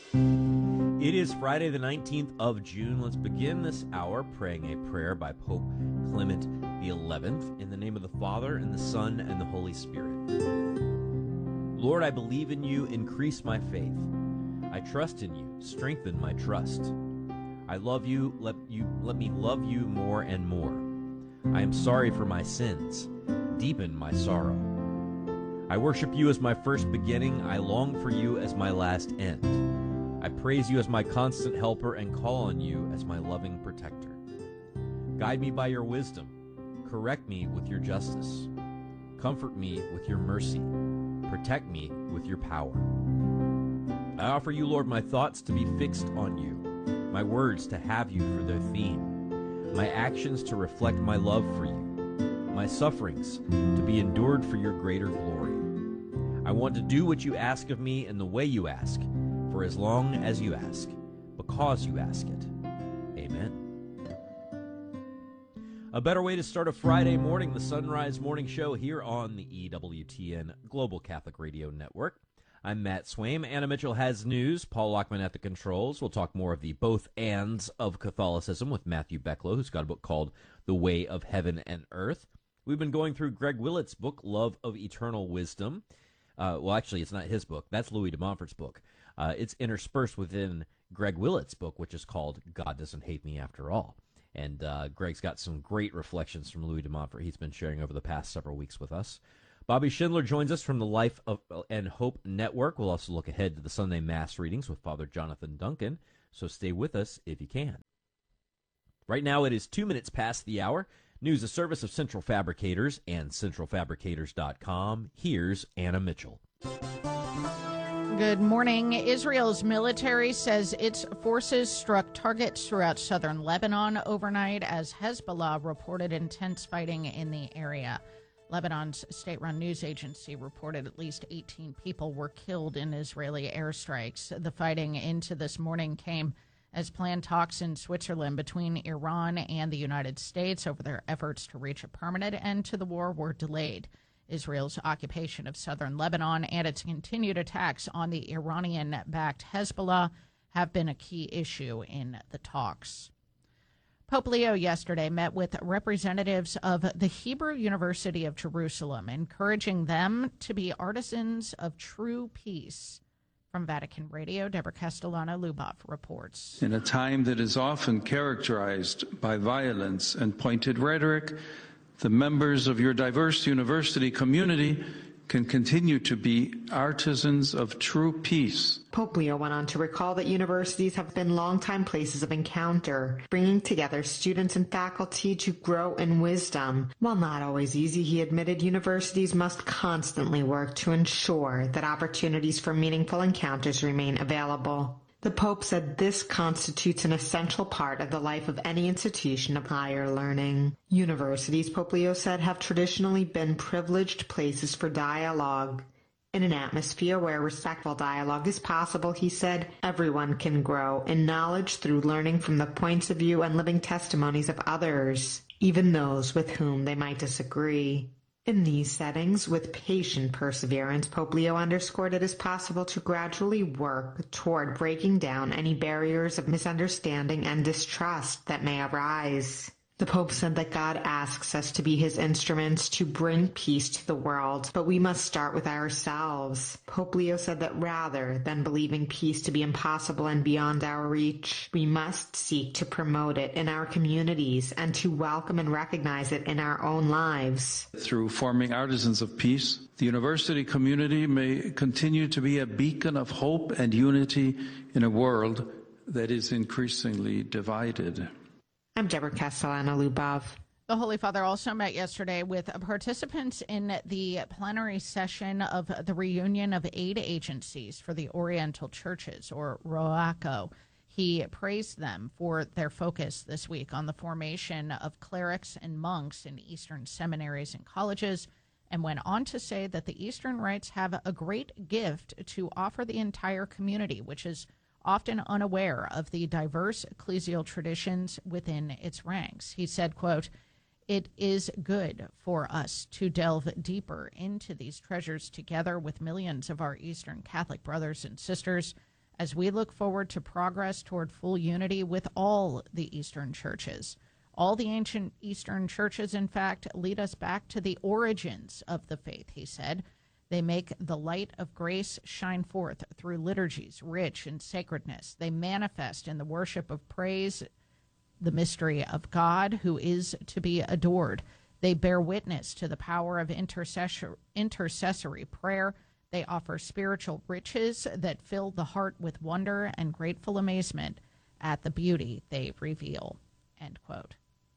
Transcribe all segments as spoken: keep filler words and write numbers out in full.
It is Friday the nineteenth of June. Let's begin this hour praying a prayer by Pope Clement the eleventh. In the name of the Father, and the Son, and the Holy Spirit. Lord, I believe in you. Increase my faith. I trust in you. Strengthen my trust. I love you. Let you let me love you more and more. I am sorry for my sins. Deepen my sorrow. I worship you as my first beginning. I long for you as my last end. I praise you as my constant helper and call on you as my loving protector. Guide me by your wisdom. Correct me with your justice. Comfort me with your mercy. Protect me with your power. I offer you, Lord, my thoughts to be fixed on you, my words to have you for their theme, my actions to reflect my love for you, my sufferings to be endured for your greater glory. I want to do what you ask of me in the way you ask, for as long as you ask, because you ask it. Amen. A better way to start a Friday morning, the Sunrise Morning Show here on the E W T N Global Catholic Radio Network. I'm Matt Swaim. Anna Mitchell has news. Paul Lockman at the controls. We'll talk more of the both ands of Catholicism with Matthew Becklow, who's got a book called The Way of Heaven and Earth. We've been going through Greg Willett's book, Love of Eternal Wisdom. Uh, well, actually, it's not his book. That's Louis de Montfort's book. Uh, it's interspersed within Greg Willett's book, which is called God Doesn't Hate Me After All. And uh, Greg's got some great reflections from Louis de Montfort he's been sharing over the past several weeks with us. Bobby Schindler joins us from the Life of and Hope Network. We'll also look ahead to the Sunday Mass readings with Father Jonathan Duncan, so stay with us if you can. Right now it is two minutes past the hour. News, a service of Central Fabricators and central fabricators dot com. Here's Anna Mitchell. Good morning. Israel's military says its forces struck targets throughout southern Lebanon overnight as Hezbollah reported intense fighting in the area. Lebanon's state-run news agency reported at least eighteen people were killed in Israeli airstrikes. The fighting into this morning came as planned talks in Switzerland between Iran and the United States over their efforts to reach a permanent end to the war were delayed. Israel's occupation of southern Lebanon and its continued attacks on the Iranian-backed Hezbollah have been a key issue in the talks. Pope Leo yesterday met with representatives of the Hebrew University of Jerusalem, encouraging them to be artisans of true peace. From Vatican Radio, Deborah Castellano-Lubov reports. In a time that is often characterized by violence and pointed rhetoric, the members of your diverse university community can continue to be artisans of true peace. Pope Leo went on to recall that universities have been longtime places of encounter, bringing together students and faculty to grow in wisdom. While not always easy, he admitted universities must constantly work to ensure that opportunities for meaningful encounters remain available. The Pope said this constitutes an essential part of the life of any institution of higher learning. Universities, Pope Leo said, have traditionally been privileged places for dialogue. In an atmosphere where respectful dialogue is possible, he said, everyone can grow in knowledge through learning from the points of view and living testimonies of others, even those with whom they might disagree. In these settings, with patient perseverance, Pope Leo underscored it is possible to gradually work toward breaking down any barriers of misunderstanding and distrust that may arise. The Pope said that God asks us to be his instruments to bring peace to the world, but we must start with ourselves. Pope Leo said that rather than believing peace to be impossible and beyond our reach, we must seek to promote it in our communities and to welcome and recognize it in our own lives. Through forming artisans of peace, the university community may continue to be a beacon of hope and unity in a world that is increasingly divided. I'm Deborah Castellano-Lubov. The Holy Father also met yesterday with participants in the plenary session of the Reunion of Aid Agencies for the Oriental Churches, or ROACO. He praised them for their focus this week on the formation of clerics and monks in Eastern seminaries and colleges, and went on to say that the Eastern Rites have a great gift to offer the entire community, which is often unaware of the diverse ecclesial traditions within its ranks. He said, quote, "It is good for us to delve deeper into these treasures together with millions of our Eastern Catholic brothers and sisters, as we look forward to progress toward full unity with all the Eastern churches. All the ancient Eastern churches, in fact, lead us back to the origins of the faith, he said. They make the light of grace shine forth through liturgies rich in sacredness. They manifest in the worship of praise, the mystery of God who is to be adored. They bear witness to the power of intercessor, intercessory prayer. They offer spiritual riches that fill the heart with wonder and grateful amazement at the beauty they reveal. End quote.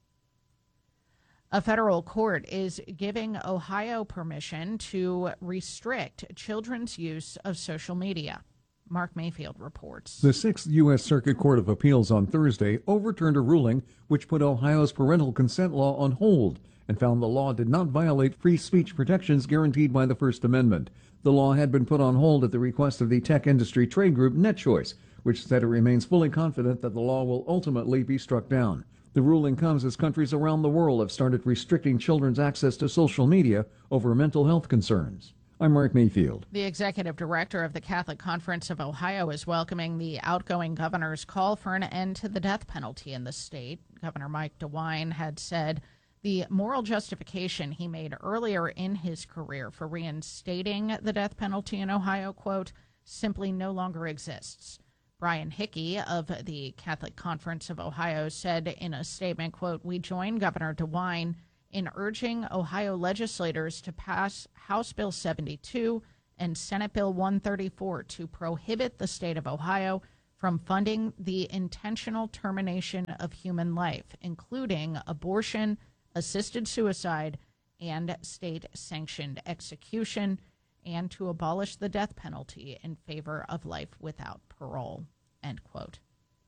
A federal court is giving Ohio permission to restrict children's use of social media. Mark Mayfield reports. The Sixth U S. Circuit Court of Appeals on Thursday overturned a ruling which put Ohio's parental consent law on hold and found the law did not violate free speech protections guaranteed by the First Amendment. The law had been put on hold at the request of the tech industry trade group NetChoice, which said it remains fully confident that the law will ultimately be struck down. The ruling comes as countries around the world have started restricting children's access to social media over mental health concerns. I'm Mark Mayfield. The executive director of the Catholic Conference of Ohio is welcoming the outgoing governor's call for an end to the death penalty in the state. Governor Mike DeWine had said the moral justification he made earlier in his career for reinstating the death penalty in Ohio, quote, simply no longer exists. Brian Hickey of the Catholic Conference of Ohio said in a statement, quote, we join Governor DeWine in urging Ohio legislators to pass House Bill seventy-two and Senate Bill one thirty-four to prohibit the state of Ohio from funding the intentional termination of human life, including abortion, assisted suicide, and state-sanctioned execution, and to abolish the death penalty in favor of life without parole, end quote.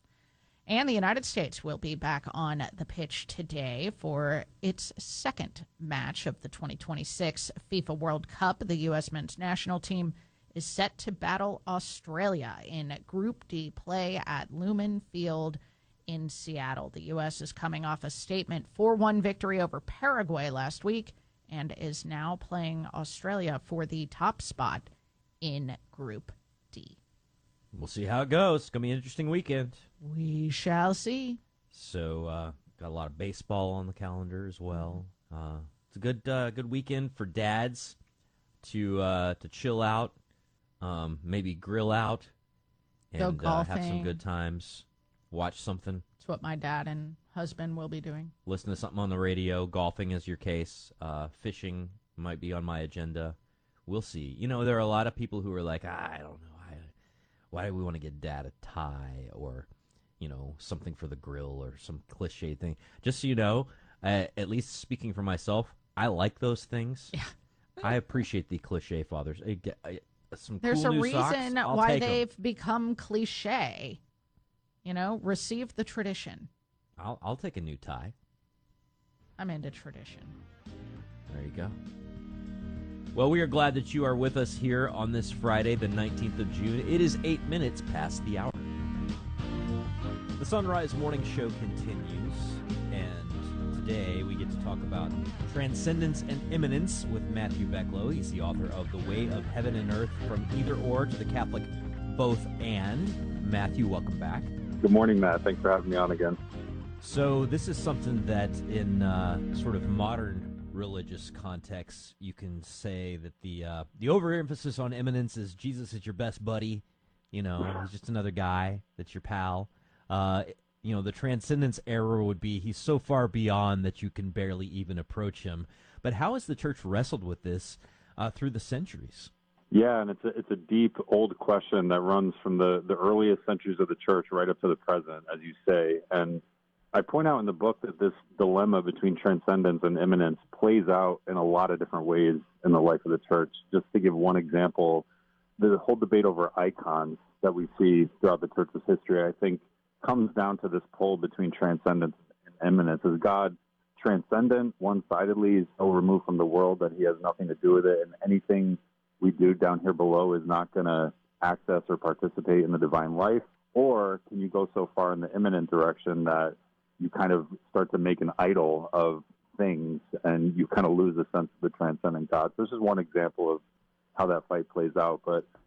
And the United States will be back on the pitch today for its second match of the twenty twenty-six FIFA World Cup. The U S men's national team is set to battle Australia in Group D play at Lumen Field in Seattle. The U S is coming off a statement four one victory over Paraguay last week and is now playing Australia for the top spot in Group D. We'll see how it goes. It's going to be an interesting weekend. We shall see. So, uh, got a lot of baseball on the calendar as well. Uh, it's a good uh, good weekend for dads to uh, to chill out, um, maybe grill out, and Go uh, have some golfing. good times. Watch something. It's what my dad and husband will be doing. Listen to something on the radio. Golfing is your case. Uh, fishing might be on my agenda. We'll see. You know, there are a lot of people who are like, I don't know. I, why do we want to get dad a tie or, you know, something for the grill or some cliche thing? Just so you know, uh, at least speaking for myself, I like those things. Yeah. I appreciate the cliche fathers. I get, I, some There's cool a new reason socks, I'll why take 'em. they've become cliche. You know, receive the tradition. I'll, I'll take a new tie. I'm into tradition. There you go. Well, we are glad that you are with us here on this Friday, the nineteenth of June. It is eight minutes past the hour. The Sunrise Morning Show continues, and today we get to talk about transcendence and immanence with Matthew Becklow. He's the author of The Way of Heaven and Earth, From Either Or to the Catholic Both And. Matthew, welcome back. Good morning, Matt. Thanks for having me on again. So this is something that in uh, sort of modern religious contexts, you can say that the uh, the overemphasis on immanence is Jesus is your best buddy. You know, he's just another guy that's your pal. Uh, you know, the transcendence error would be he's so far beyond that you can barely even approach him. But how has the church wrestled with this uh, through the centuries? Yeah, and it's a, it's a deep, old question that runs from the, the earliest centuries of the church right up to the present, as you say. And I point out in the book that this dilemma between transcendence and immanence plays out in a lot of different ways in the life of the church. Just to give one example, the whole debate over icons that we see throughout the church's history, I think, comes down to this pull between transcendence and immanence. Is God transcendent, one-sidedly, he's so removed from the world that he has nothing to do with it, and anything we do down here below is not going to access or participate in the divine life? Or can you go so far in the immanent direction that you kind of start to make an idol of things and you kind of lose a sense of the transcendent God? So this is one example of how that fight plays out. But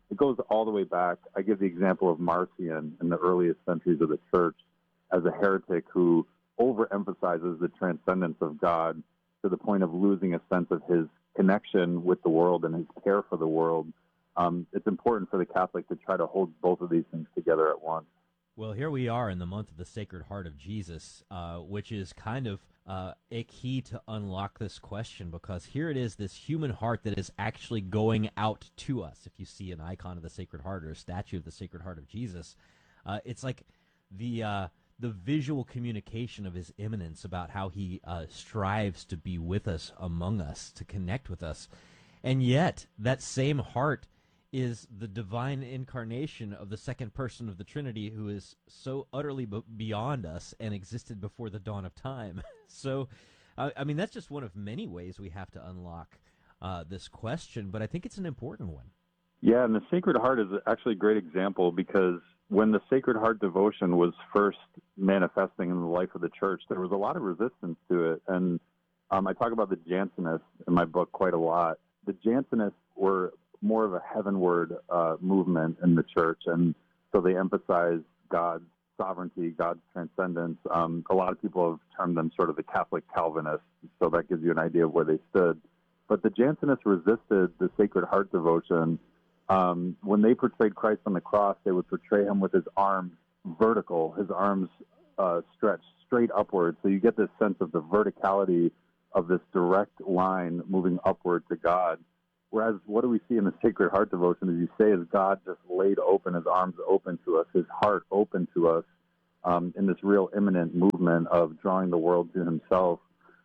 it goes all the way back. I give the example of Marcion in the earliest centuries of the church as a heretic who overemphasizes the transcendence of God to the point of losing a sense of his connection with the world and his care for the world. Um, it's important for the Catholic to try to hold both of these things together at once. Well, here we are in the month of the Sacred Heart of Jesus, uh, which is kind of uh, a key to unlock this question, because here it is, this human heart that is actually going out to us. If you see an icon of the Sacred Heart or a statue of the Sacred Heart of Jesus, uh, it's like the uh, the visual communication of his immanence about how he uh, strives to be with us, among us, to connect with us. And yet, that same heart is the divine incarnation of the second person of the Trinity, who is so utterly b- beyond us and existed before the dawn of time. So, uh, I mean, that's just one of many ways we have to unlock uh, this question, but I think it's an important one. Yeah, and the Sacred Heart is actually a great example, because when the Sacred Heart devotion was first manifesting in the life of the church, there was a lot of resistance to it. And um, I talk about the Jansenists in my book quite a lot. The Jansenists were more of a heavenward uh, movement in the church, and so they emphasize God's sovereignty, God's transcendence. Um, a lot of people have termed them sort of the Catholic Calvinists, so that gives you an idea of where they stood. But the Jansenists resisted the Sacred Heart devotion. Um, when they portrayed Christ on the cross, they would portray him with his arms vertical, his arms uh, stretched straight upward, so you get this sense of the verticality of this direct line moving upward to God. Whereas what do we see in the Sacred Heart devotion, as you say, is God just laid open, his arms open to us, his heart open to us um, in this real imminent movement of drawing the world to himself.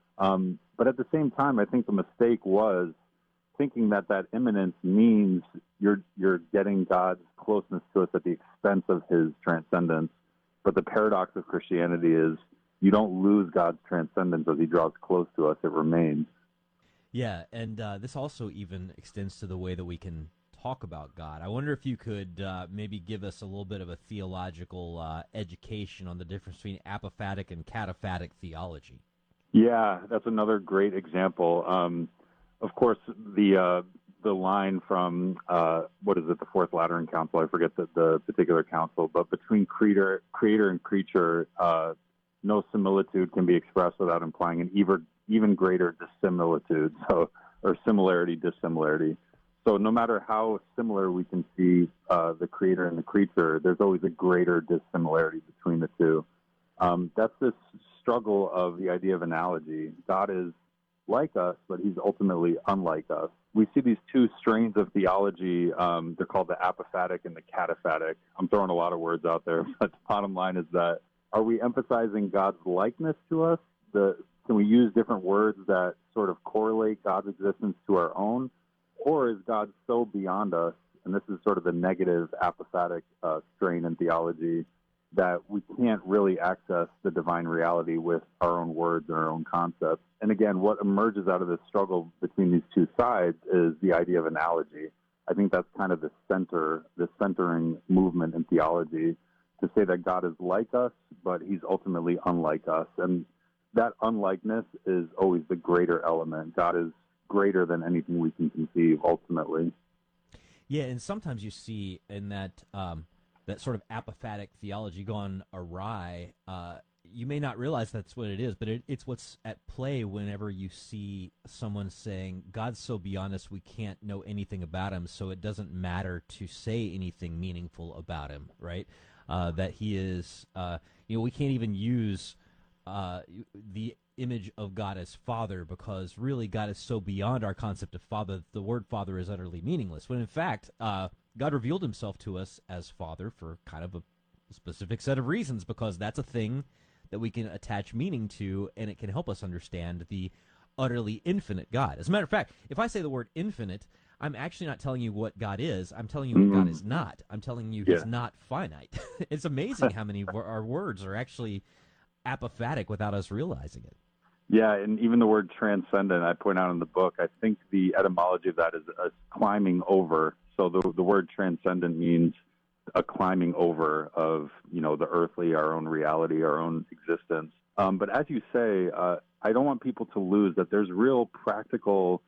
Um, but at the same time, I think the mistake was thinking that that imminence means you're you're getting God's closeness to us at the expense of his transcendence. But the paradox of Christianity is you don't lose God's transcendence as he draws close to us, it remains. Yeah, and uh, this also even extends to the way that we can talk about God. I wonder if you could uh, maybe give us a little bit of a theological uh, education on the difference between apophatic and cataphatic theology. Yeah, that's another great example. Um, of course, the uh, the line from, uh, what is it, the Fourth Lateran Council, I forget the, the particular council, but between creator, creator and creature, uh, no similitude can be expressed without implying an even even greater dissimilitude, so or similarity, dissimilarity. So no matter how similar we can see uh, the creator and the creature, there's always a greater dissimilarity between the two. Um, that's this struggle of the idea of analogy. God is like us, but he's ultimately unlike us. We see these two strains of theology. Um, they're called the apophatic and the cataphatic. I'm throwing a lot of words out there, but the bottom line is that, are we emphasizing God's likeness to us? The Can we use different words that sort of correlate God's existence to our own? Or is God so beyond us, and this is sort of the negative apophatic uh, strain in theology, that we can't really access the divine reality with our own words and our own concepts? And again, what emerges out of this struggle between these two sides is the idea of analogy. I think that's kind of the center, the centering movement in theology, to say that God is like us, but he's ultimately unlike us. And that unlikeness is always the greater element. God is greater than anything we can conceive, ultimately. Yeah, and sometimes you see in that um, that sort of apophatic theology gone awry, uh, you may not realize that's what it is, but it, it's what's at play whenever you see someone saying, God's so beyond us, we can't know anything about him, so it doesn't matter to say anything meaningful about him, right? Uh, that he is, uh, you know, we can't even use uh, the image of God as Father, because really God is so beyond our concept of Father, the word Father is utterly meaningless. When in fact, uh, God revealed himself to us as Father for kind of a specific set of reasons, because that's a thing that we can attach meaning to, and it can help us understand the utterly infinite God. As a matter of fact, if I say the word infinite, I'm actually not telling you what God is. I'm telling you what God is not. I'm telling you he's Yeah. not finite. It's amazing how many of our words are actually apophatic without us realizing it. Yeah, and even the word transcendent, I point out in the book, I think the etymology of that is a climbing over. So the the word transcendent means a climbing over of, you know, the earthly, our own reality, our own existence. Um, but as you say, uh, I don't want people to lose that there's real practical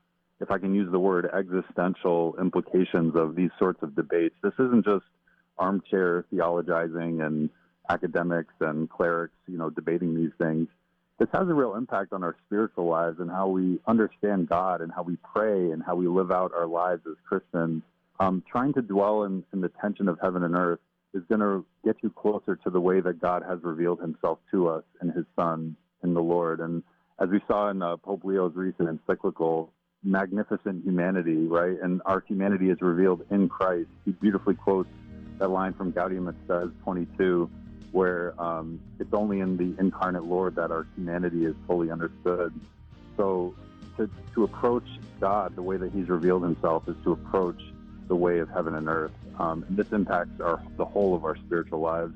if I can use the word, existential implications of these sorts of debates. This isn't just armchair theologizing and academics and clerics, you know, debating these things. This has a real impact on our spiritual lives and how we understand God and how we pray and how we live out our lives as Christians. Um, trying to dwell in, in the tension of heaven and earth is going to get you closer to the way that God has revealed himself to us in his Son, in the Lord. And as we saw in uh, Pope Leo's recent encyclical, magnificent humanity, right? And our humanity is revealed in Christ. He beautifully quotes that line from Gaudium et Spes twenty-two, where um, it's only in the incarnate Lord that our humanity is fully understood. So to, to approach God the way that he's revealed himself is to approach the way of heaven and earth. Um, and this impacts our the whole of our spiritual lives.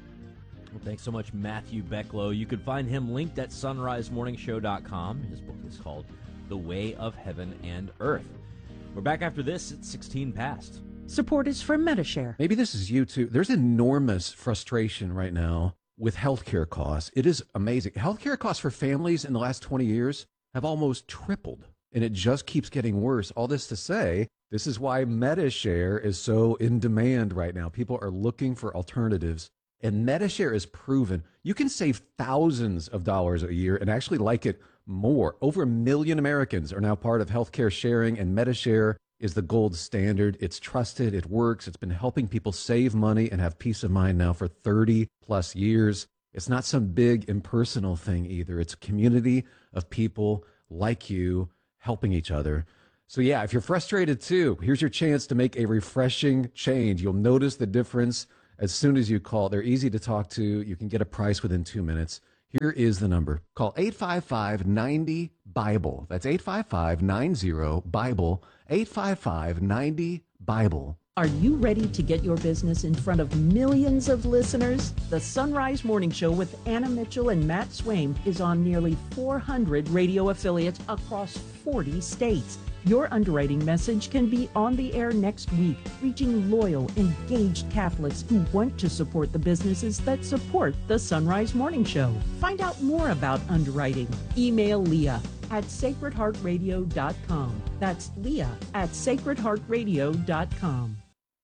Well, thanks so much, Matthew Becklow. You can find him linked at sunrise morning show dot com. His book is called The Way of Heaven and Earth. We're back after this at sixteen past. Support is from Medi-Share. Maybe this is you too. There's enormous frustration right now with healthcare costs. It is amazing. Healthcare costs for families in the last twenty years have almost tripled, and it just keeps getting worse. All this to say, this is why Medi-Share is so in demand right now. People are looking for alternatives, and Medi-Share is proven you can save thousands of dollars a year and actually like it more. Over a million Americans are now part of healthcare sharing, and Medi-Share is the gold standard. It's trusted, it works, it's been helping people save money and have peace of mind now for thirty plus years. It's not some big impersonal thing either. It's a community of people like you helping each other. So yeah, if you're frustrated too, here's your chance to make a refreshing change. You'll notice the difference as soon as you call. They're easy to talk to. You can get a price within two minutes. Here is the number. Call eight five five, nine zero, BIBLE. That's eight five five, nine zero, BIBLE. eight five five, nine zero, BIBLE. Are you ready to get your business in front of millions of listeners? The Sunrise Morning Show with Anna Mitchell and Matt Swaim is on nearly four hundred radio affiliates across forty states. Your underwriting message can be on the air next week, reaching loyal, engaged Catholics who want to support the businesses that support the Sunrise Morning Show. Find out more about underwriting. Email Leah at sacred heart radio dot com. That's Leah at sacred heart radio dot com.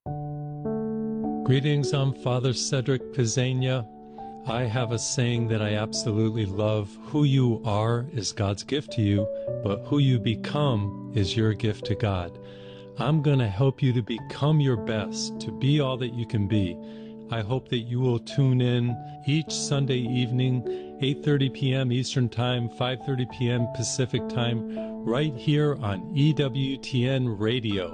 Greetings, I'm Father Cedric Pizzania. I have a saying that I absolutely love. Who you are is God's gift to you, but who you become is your gift to God. I'm going to help you to become your best, to be all that you can be. I hope that you will tune in each Sunday evening, eight thirty p.m. Eastern Time, five thirty p.m. Pacific Time, right here on E W T N Radio.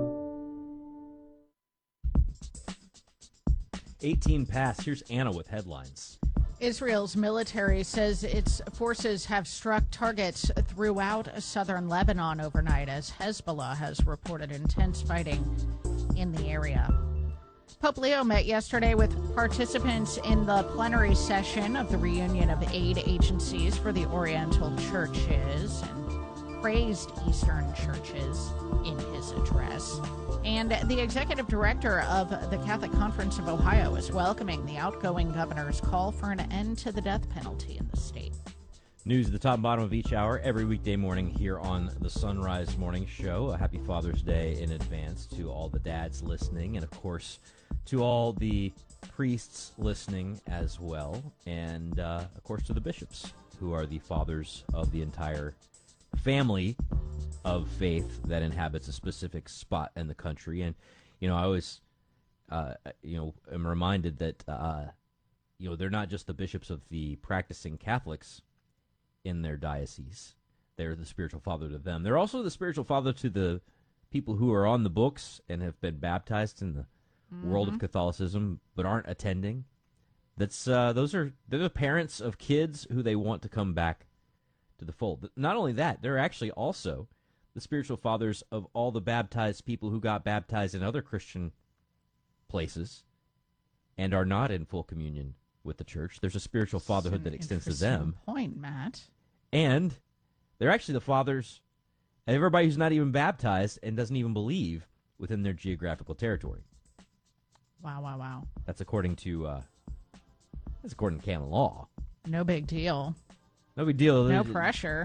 eighteen past. Here's Anna with headlines. Israel's military says its forces have struck targets throughout southern Lebanon overnight as Hezbollah has reported intense fighting in the area. Pope Leo met yesterday with participants in the plenary session of the reunion of aid agencies for the Oriental churches and praised Eastern churches in his address. And the executive director of the Catholic Conference of Ohio is welcoming the outgoing governor's call for an end to the death penalty in the state. News at the top and bottom of each hour every weekday morning here on the Sunrise Morning Show. A happy Father's Day in advance to all the dads listening, and of course to all the priests listening as well, and uh, of course to the bishops, who are the fathers of the entire family of faith that inhabits a specific spot in the country. And you know, I always uh, you know am reminded that uh, you know they're not just the bishops of the practicing Catholics in their diocese. They're the spiritual father to them. They're also the spiritual father to the people who are on the books and have been baptized in the mm-hmm. world of Catholicism but aren't attending. That's uh, those are they're the parents of kids who they want to come back to the fold. Not only that, they're actually also the spiritual fathers of all the baptized people who got baptized in other Christian places and are not in full communion with the church. There's a spiritual fatherhood that extends to them. Point, Matt. And they're actually the fathers of everybody who's not even baptized and doesn't even believe within their geographical territory. Wow, wow, wow. That's according to uh, that's according to canon law. No big deal. No big deal. No pressure.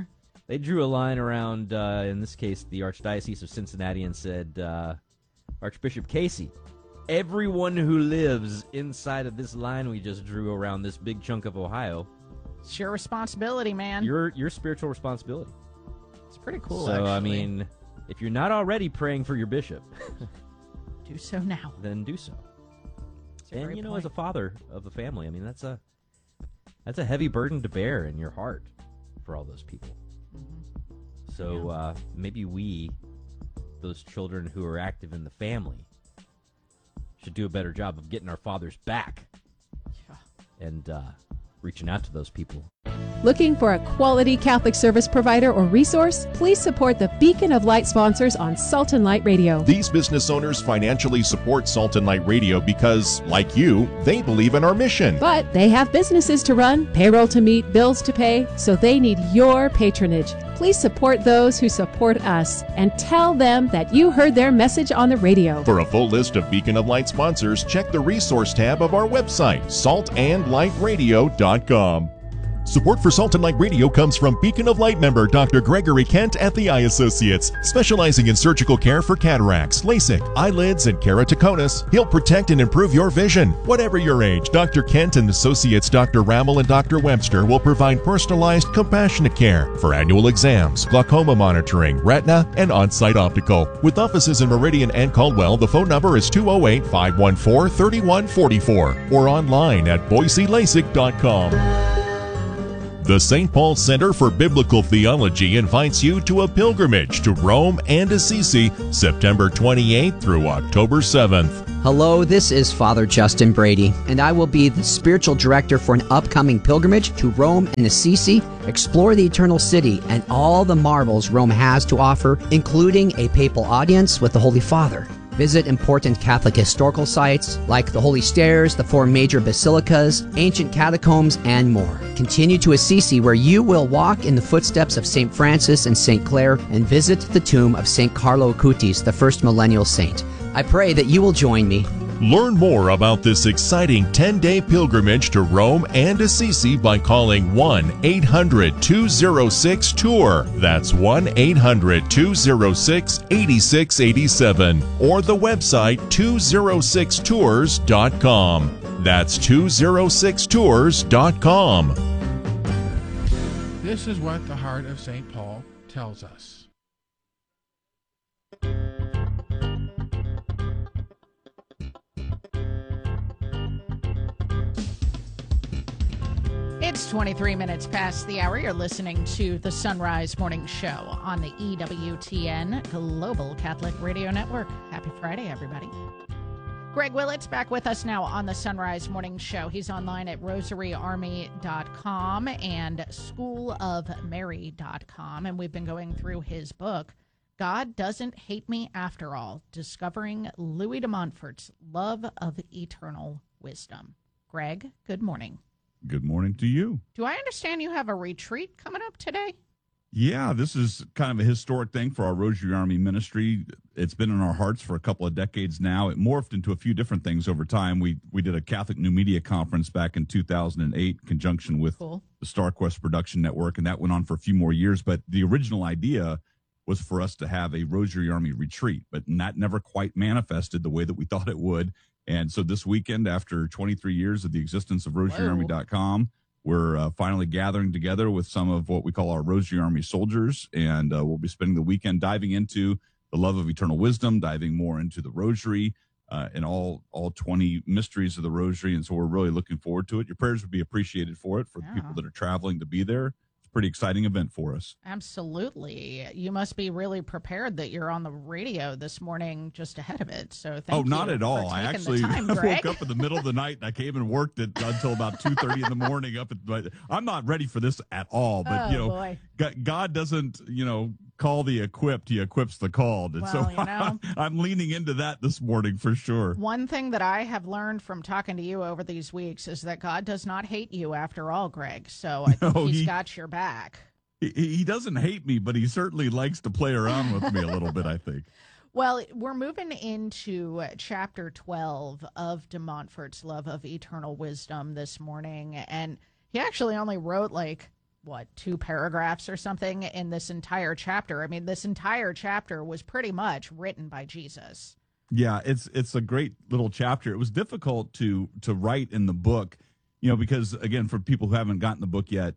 They drew a line around, uh, in this case, the Archdiocese of Cincinnati and said, uh, Archbishop Casey, everyone who lives inside of this line we just drew around this big chunk of Ohio, it's your responsibility, man. Your your spiritual responsibility. It's pretty cool, So, actually. I mean, if you're not already praying for your bishop, do so now. Then do so. And, you know, point. as a father of a family, I mean, that's a that's a heavy burden to bear in your heart for all those people. Mm-hmm. So yeah. uh, maybe we, those children who are active in the family, should do a better job of getting our fathers back yeah. and uh, reaching out to those people. Looking for a quality Catholic service provider or resource? Please support the Beacon of Light sponsors on Salt and Light Radio. These business owners financially support Salt and Light Radio because, like you, they believe in our mission. But they have businesses to run, payroll to meet, bills to pay, so they need your patronage. Please support those who support us and tell them that you heard their message on the radio. For a full list of Beacon of Light sponsors, check the resource tab of our website, salt and light radio dot com. Support for Salt and Light Radio comes from Beacon of Light member Doctor Gregory Kent at the Eye Associates, specializing in surgical care for cataracts, LASIK, eyelids, and keratoconus. He'll protect and improve your vision. Whatever your age, Doctor Kent and Associates Doctor Rammel and Doctor Webster will provide personalized, compassionate care for annual exams, glaucoma monitoring, retina, and on-site optical. With offices in Meridian and Caldwell, the phone number is two oh eight, five one four, three one four four or online at boise lasik dot com. The Saint Paul Center for Biblical Theology invites you to a pilgrimage to Rome and Assisi, September twenty-eighth through October seventh. Hello, this is Father Justin Brady, and I will be the spiritual director for an upcoming pilgrimage to Rome and Assisi. Explore the Eternal City and all the marvels Rome has to offer, including a papal audience with the Holy Father. Visit important Catholic historical sites like the Holy Stairs, the four major basilicas, ancient catacombs, and more. Continue to Assisi, where you will walk in the footsteps of Saint Francis and Saint Clare and visit the tomb of Saint Carlo Acutis, the first millennial saint. I pray that you will join me. Learn more about this exciting ten-day pilgrimage to Rome and Assisi by calling one eight hundred, two oh six, tour. That's one eight hundred, two oh six, eight six eight seven or the website two oh six tours dot com. That's two oh six tours dot com. This is what the heart of Saint Paul tells us. It's twenty-three minutes past the hour. You're listening to the Sunrise Morning Show on the E W T N Global Catholic Radio Network. Happy Friday, everybody. Greg Willett's back with us now on the Sunrise Morning Show. He's online at rosary army dot com and school of mary dot com, and we've been going through his book, God Doesn't Hate Me After All, Discovering Louis de Montfort's Love of Eternal Wisdom. Greg, good morning. Good morning to you. Do I understand you have a retreat coming up today? Yeah, this is kind of a historic thing for our Rosary Army ministry. It's been in our hearts for a couple of decades now. It morphed into a few different things over time. We we did a Catholic New Media Conference back in two thousand eight in conjunction with cool. the StarQuest Production Network, and that went on for a few more years. But the original idea was for us to have a Rosary Army retreat, but that never quite manifested the way that we thought it would. And so this weekend, after twenty-three years of the existence of rosary army dot com, we're uh, finally gathering together with some of what we call our Rosary Army soldiers, and uh, we'll be spending the weekend diving into the love of eternal wisdom, diving more into the rosary uh, and all all twenty mysteries of the rosary. And so we're really looking forward to it. Your prayers would be appreciated for it, for yeah. the people that are traveling to be there. Pretty exciting event for us. Absolutely. You must be really prepared that you're on the radio this morning just ahead of it. So thank oh, you. not at all. I actually time, woke up in the middle of the night and I came and worked it until about two thirty in the morning. Up at, I'm not ready for this at all. But, oh, you know, boy. God doesn't, you know, call the equipped, he equips the called. And well, so you know, I'm, I'm leaning into that this morning for sure. One thing that I have learned from talking to you over these weeks is that God does not hate you after all, Greg. So I think no, he's he, got your back. He, he doesn't hate me, but he certainly likes to play around with me a little bit, I think. Well, we're moving into chapter twelve of de Montfort's Love of Eternal Wisdom this morning. And he actually only wrote like what, two paragraphs or something in this entire chapter. I mean, this entire chapter was pretty much written by Jesus. Yeah, it's it's a great little chapter. It was difficult to to write in the book, you know, because, again, for people who haven't gotten the book yet,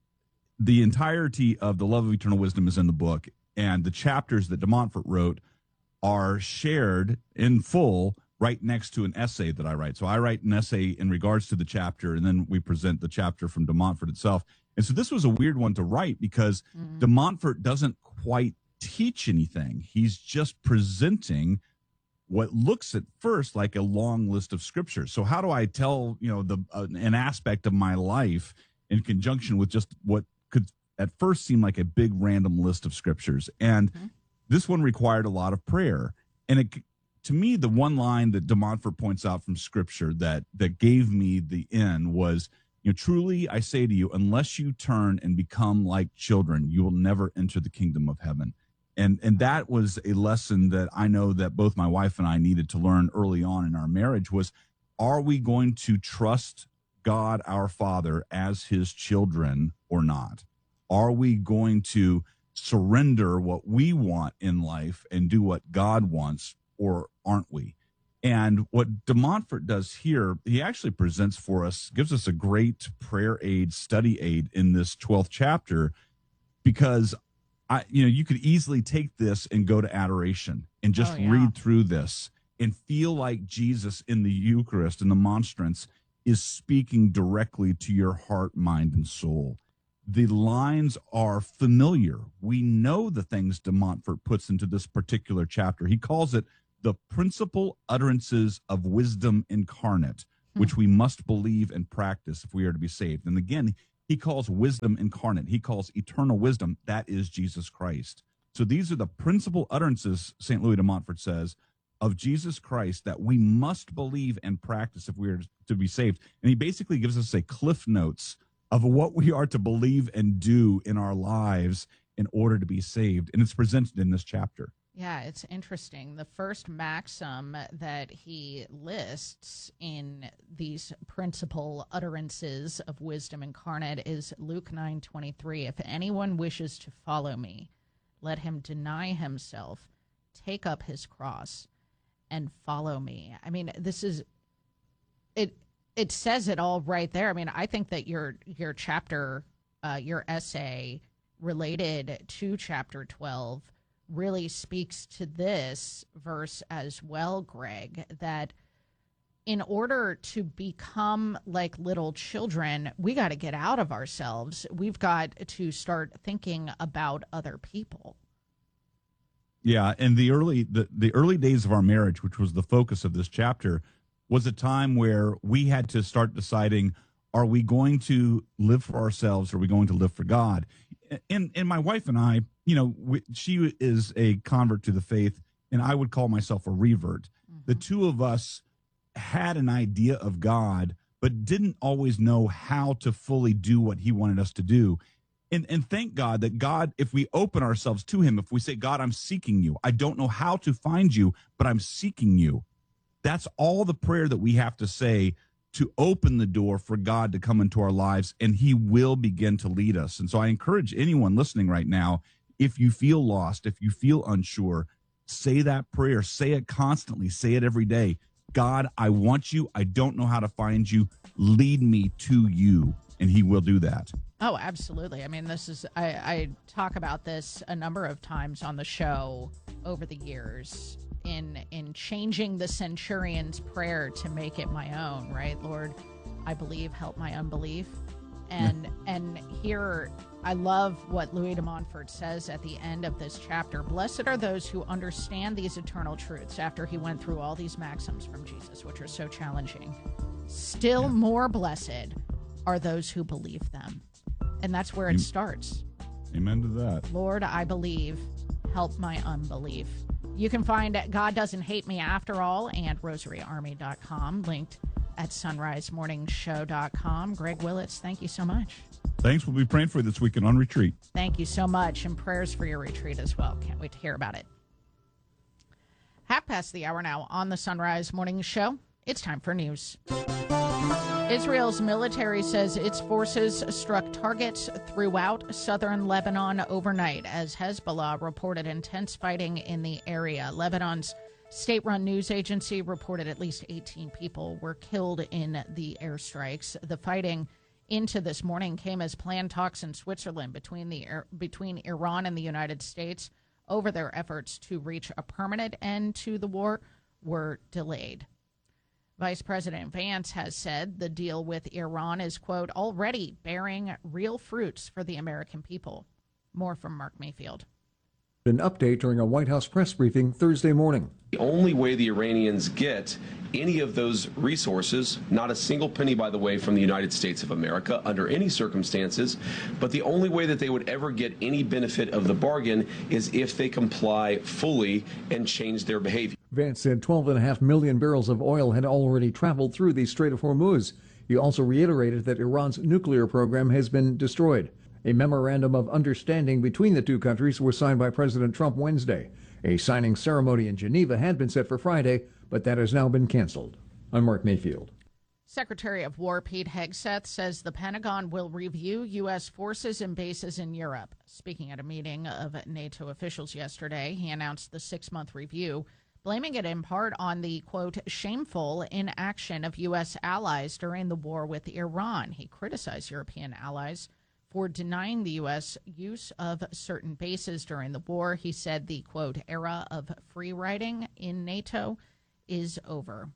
the entirety of The Love of Eternal Wisdom is in the book, and the chapters that De Montfort wrote are shared in full right next to an essay that I write. So I write an essay in regards to the chapter, and then we present the chapter from De Montfort itself. And so this was a weird one to write because mm-hmm. De Montfort doesn't quite teach anything. He's just presenting what looks at first like a long list of scriptures. So how do I tell, you know, the uh, an aspect of my life in conjunction with just what could at first seem like a big random list of scriptures? And mm-hmm. this one required a lot of prayer. And it, to me, the one line that De Montfort points out from scripture that that gave me the in was, you know, truly I say to you, unless you turn and become like children, you will never enter the kingdom of heaven. And and that was a lesson that I know that both my wife and I needed to learn early on in our marriage was, are we going to trust God, our Father, as his children or not? Are we going to surrender what we want in life and do what God wants, or aren't we? And what De Montfort does here, he actually presents for us, gives us a great prayer aid, study aid in this twelfth chapter, because I, you know, you could easily take this and go to adoration and just oh, yeah. read through this and feel like Jesus in the Eucharist and the monstrance is speaking directly to your heart, mind, and soul. The lines are familiar. We know the things De Montfort puts into this particular chapter. He calls it the principal utterances of wisdom incarnate, hmm. which we must believe and practice if we are to be saved. And again, he calls wisdom incarnate. He calls eternal wisdom. That is Jesus Christ. So these are the principal utterances, Saint Louis de Montfort says, of Jesus Christ that we must believe and practice if we are to be saved. And he basically gives us a cliff notes of what we are to believe and do in our lives in order to be saved. And it's presented in this chapter. Yeah, it's interesting. The first maxim that he lists in these principal utterances of wisdom incarnate is Luke nine twenty-three. If anyone wishes to follow me, let him deny himself, take up his cross, and follow me. I mean, this is it. It says it all right there. I mean, I think that your your chapter, uh, your essay related to chapter twelve really speaks to this verse as well, Greg, that in order to become like little children, we got to get out of ourselves. We've got to start thinking about other people. Yeah, and the early the, the early days of our marriage, which was the focus of this chapter, was a time where we had to start deciding, are we going to live for ourselves or are we going to live for God? And and my wife and I, you know, we, she is a convert to the faith, and I would call myself a revert. Mm-hmm. The two of us had an idea of God, but didn't always know how to fully do what he wanted us to do. And and thank God that God, if we open ourselves to him, if we say, God, I'm seeking you. I don't know how to find you, but I'm seeking you. That's all the prayer that we have to say to open the door for God to come into our lives, and he will begin to lead us. And so I encourage anyone listening right now, if you feel lost, if you feel unsure, say that prayer. Say it constantly. Say it every day. God, I want you. I don't know how to find you. Lead me to you, and he will do that. Oh, absolutely. I mean, this is, I, I talk about this a number of times on the show over the years. in in changing the centurion's prayer to make it my own, right? Lord, I believe, help my unbelief. And yeah. and here I love what Louis de Montfort says at the end of this chapter. Blessed are those who understand these eternal truths after he went through all these maxims from Jesus, which are so challenging. Still yeah. more blessed are those who believe them. And that's where it starts. Amen to that. Lord, I believe, help my unbelief. You can find God Doesn't Hate Me After All and rosary army dot com, linked at sunrise morning show dot com. Greg Willits, thank you so much. Thanks. We'll be praying for you this weekend on retreat. Thank you so much, and prayers for your retreat as well. Can't wait to hear about it. Half past the hour now on the Sunrise Morning Show. It's time for news. Israel's military says its forces struck targets throughout southern Lebanon overnight as Hezbollah reported intense fighting in the area. Lebanon's state-run news agency reported at least eighteen people were killed in the airstrikes. The fighting into this morning came as planned talks in Switzerland between the between Iran and the United States over their efforts to reach a permanent end to the war were delayed. Vice President Vance has said the deal with Iran is, quote, already bearing real fruits for the American people. More from Mark Mayfield. An update during a White House press briefing Thursday morning. The only way the Iranians get any of those resources, not a single penny, by the way, from the United States of America under any circumstances, but the only way that they would ever get any benefit of the bargain is if they comply fully and change their behavior. Vance said twelve point five million barrels of oil had already traveled through the Strait of Hormuz. He also reiterated that Iran's nuclear program has been destroyed. A memorandum of understanding between the two countries was signed by President Trump Wednesday. A signing ceremony in Geneva had been set for Friday, but that has now been canceled. I'm Mark Mayfield. Secretary of War Pete Hegseth says the Pentagon will review U S forces and bases in Europe. Speaking at a meeting of NATO officials yesterday, he announced the six-month review, blaming it in part on the, quote, shameful inaction of U S allies during the war with Iran. He criticized European allies for denying the U S use of certain bases during the war. He said the, quote, era of free riding in NATO is over.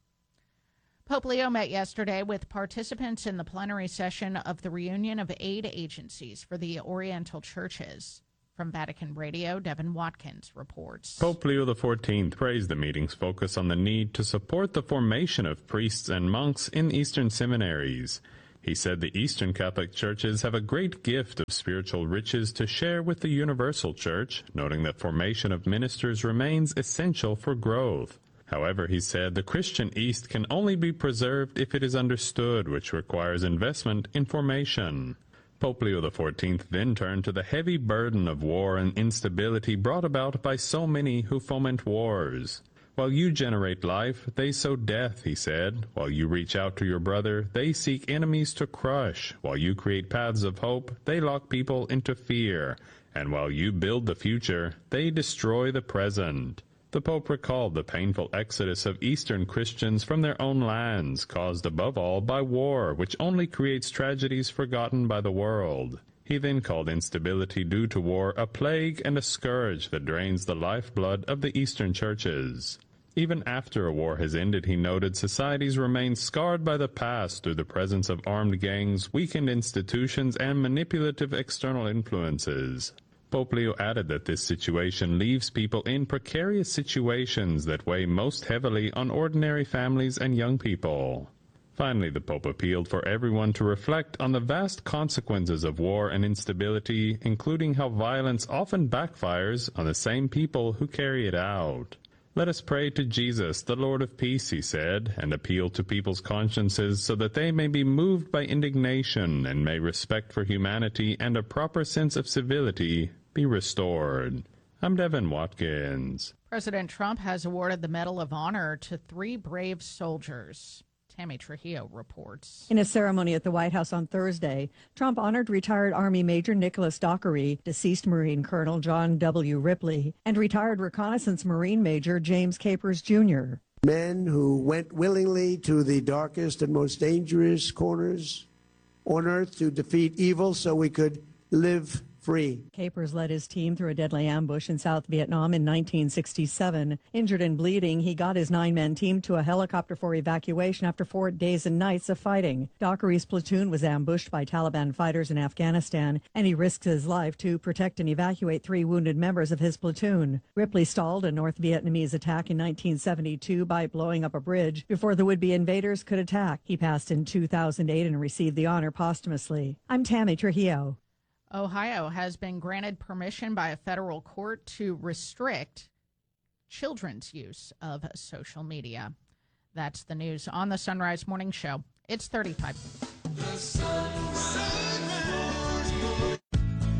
Pope Leo met yesterday with participants in the plenary session of the reunion of aid agencies for the Oriental churches. From Vatican Radio, Devin Watkins reports. Pope Leo the fourteenth praised the meeting's focus on the need to support the formation of priests and monks in Eastern seminaries. He said the Eastern Catholic churches have a great gift of spiritual riches to share with the Universal Church, noting that formation of ministers remains essential for growth. However, he said the Christian East can only be preserved if it is understood, which requires investment in formation. Pope Leo the fourteenth then turned to the heavy burden of war and instability brought about by so many who foment wars. While you generate life, they sow death, he said. While you reach out to your brother, they seek enemies to crush. While you create paths of hope, they lock people into fear. And while you build the future, they destroy the present. The Pope recalled the painful exodus of Eastern Christians from their own lands, caused above all by war, which only creates tragedies forgotten by the world. He then called instability due to war a plague and a scourge that drains the lifeblood of the Eastern churches. Even after a war has ended, he noted, societies remain scarred by the past through the presence of armed gangs, weakened institutions, and manipulative external influences. Pope Leo added that this situation leaves people in precarious situations that weigh most heavily on ordinary families and young people. Finally, the Pope appealed for everyone to reflect on the vast consequences of war and instability, including how violence often backfires on the same people who carry it out. Let us pray to Jesus, the Lord of peace, he said, and appeal to people's consciences so that they may be moved by indignation and may respect for humanity and a proper sense of civility be restored. I'm Devin Watkins. President Trump has awarded the Medal of Honor to three brave soldiers. Tammy Trujillo reports. In a ceremony at the White House on Thursday, Trump honored retired Army Major Nicholas Dockery, deceased Marine Colonel John W. Ripley, and retired Reconnaissance Marine Major James Capers, Junior Men who went willingly to the darkest and most dangerous corners on earth to defeat evil so we could live free. Capers led his team through a deadly ambush in South Vietnam in nineteen sixty-seven. Injured and bleeding, he got his nine-man team to a helicopter for evacuation after four days and nights of fighting. Dockery's platoon was ambushed by Taliban fighters in Afghanistan, and he risked his life to protect and evacuate three wounded members of his platoon. Ripley stalled a North Vietnamese attack in nineteen seventy-two by blowing up a bridge before the would-be invaders could attack. He passed in two thousand eight and received the honor posthumously. I'm Tammy Trujillo. Ohio has been granted permission by a federal court to restrict children's use of social media. That's the news on the Sunrise Morning Show. It's thirty-five. The Sunrise Morning.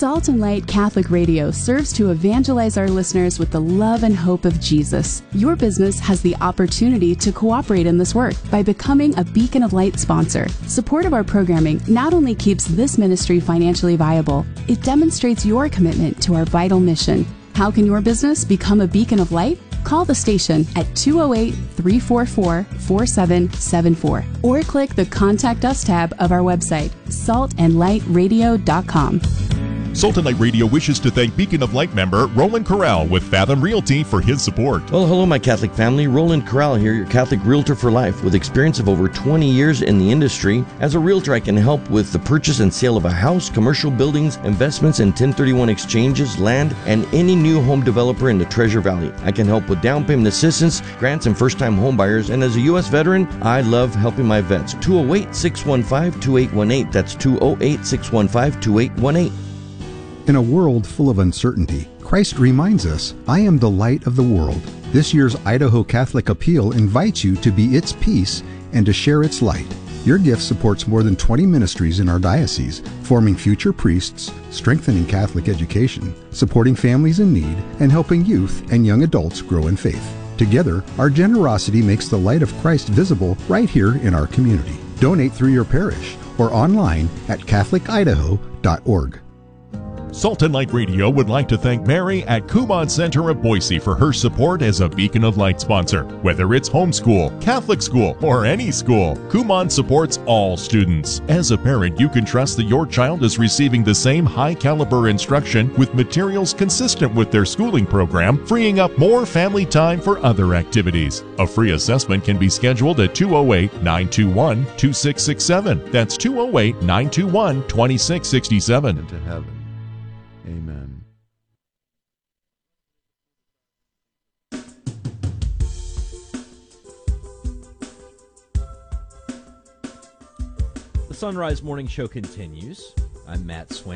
Salt and Light Catholic Radio serves to evangelize our listeners with the love and hope of Jesus. Your business has the opportunity to cooperate in this work by becoming a Beacon of Light sponsor. Support of our programming not only keeps this ministry financially viable, it demonstrates your commitment to our vital mission. How can your business become a beacon of light? Call the station at two oh eight, three four four, four seven seven four or click the Contact Us tab of our website, salt and light radio dot com. Salt and Light Radio wishes to thank Beacon of Light member Roland Corral with Fathom Realty for his support. Well, hello, my Catholic family. Roland Corral here, your Catholic realtor for life with experience of over twenty years in the industry. As a realtor, I can help with the purchase and sale of a house, commercial buildings, investments in ten thirty-one exchanges, land, and any new home developer in the Treasure Valley. I can help with down payment assistance, grants, and first-time home buyers. And as a U S veteran, I love helping my vets. two oh eight, six one five, two eight one eight. That's two oh eight, six one five, two eight one eight. In a world full of uncertainty, Christ reminds us, I am the light of the world. This year's Idaho Catholic Appeal invites you to be its peace and to share its light. Your gift supports more than twenty ministries in our diocese, forming future priests, strengthening Catholic education, supporting families in need, and helping youth and young adults grow in faith. Together, our generosity makes the light of Christ visible right here in our community. Donate through your parish or online at catholic idaho dot org. Salt and Light Radio would like to thank Mary at Kumon Center of Boise for her support as a Beacon of Light sponsor. Whether it's homeschool, Catholic school, or any school, Kumon supports all students. As a parent, you can trust that your child is receiving the same high-caliber instruction with materials consistent with their schooling program, freeing up more family time for other activities. A free assessment can be scheduled at two oh eight, nine two one, two six six seven. That's two oh eight, nine two one, two six six seven. Into heaven. Amen. The Sunrise Morning Show continues. I'm Matt Swain.